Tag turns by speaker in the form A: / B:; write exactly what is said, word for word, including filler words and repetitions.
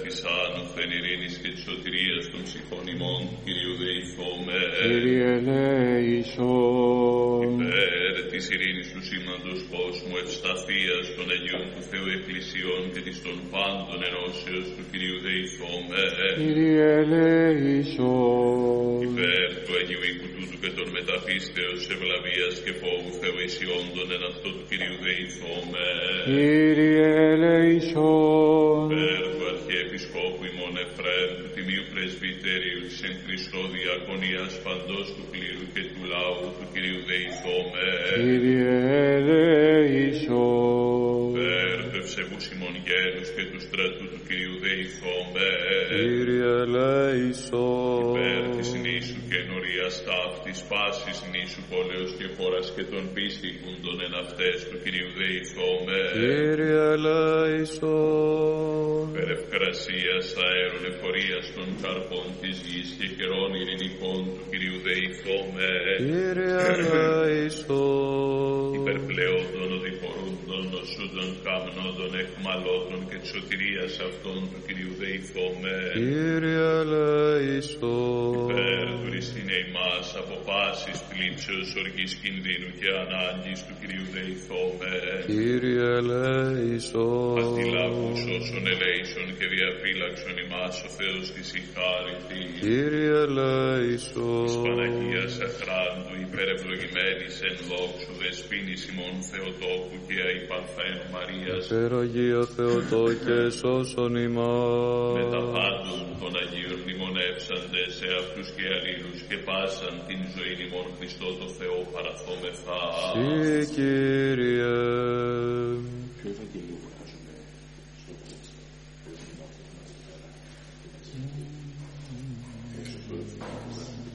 A: της άνωθεν ειρήνης και της σωτηρίας των ψυχών ημών του Κυρίου δεηθώμε.
B: Κύριε ελέησον.
A: Υπέρ της ειρήνης του σήμαντος κόσμου, ευσταθίας των Αγίων του Θεού Εκκλησιών και της των πάντων ενώσεως του Κυρίου δεηθώμε.
B: Κύριε ελέησον.
A: Υπέρ του Αγίου οίκου τούτου και των μεταπίστεως ευλαβίας και φόβου Θεού εισιόντων εν αυτό του Κυρίου δεηθώμε.
B: Κύριε ελέησον.
A: Υπέρ του Αρχιεπισκόπου ημών Εφραίμ, του Τιμίου Πρεσβυτερίου της εν Χριστώ Διακονίας παντός του κλήρου και του λαού του Κυρίου δεηθώμε.
B: Κύριε ελέησον.
A: Υπέρ του ευσεβούς ημών γέρους και του στρατού του Κυρίου δεηθώμε.
B: Κύριε ελέησον.
A: Υπέρ της νήσου και ενορίας ταύτης πάσης νήσου πόλεως και χώρας και των πίστικουντων εν αυτές του Κυρίου δεηθώμε.
B: Κύριε ελέησον.
A: Υπέρ ευκρασίας αέρων εφορίας των καρπών της γης και καιρών ειρηνικών του Κυρίου δεηθώμε.
B: Κύριε ελέησον.
A: Υπέρ πλεόντων οδηπορούντων νοσούντων καμνόντων εχμαλώτων και της σωτηρίας αυτών του Κυρίου δεηθώμε.
B: Κύριε ελέησον.
A: Υπέρ του ριστήνε ημάς από πάσης θλίψεως, οργής κινδύνου και ανάγκης του Κυρίου δεηθώμε.
B: Κύριε ελέησον.
A: Αντιλαβούς όσων ελέησον και διαφύλαξον ημάς ο Θεός της η χάρητη.
B: Κύριε ελέησον.
A: Της Παναγίας Αχράντου υπερευλογημένης εν δόξου δεσποίνης ημών Θεοτόκου και αϊπαρθέν Μαρίας.
B: Υπεραγία Θεοτόκε σώσον ημάς.
A: Με τα πάντων των Αγίων μνημονεύσαντες σε αυτούς και αλλήλους και πάσαν την ζωή ημών Χριστό το Θεό παραθόμεθα.
B: Συ Κύριε.
C: Ποιο Ευαγγελίο βγάζουμε στο τέλος?